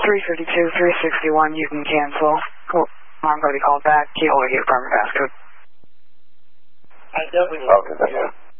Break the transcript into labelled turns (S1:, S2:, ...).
S1: 352, 361, you can cancel. Cool. I'm going to be called back. Keyholder, get affirmative passcode.
S2: I definitely will.
S3: Okay, that's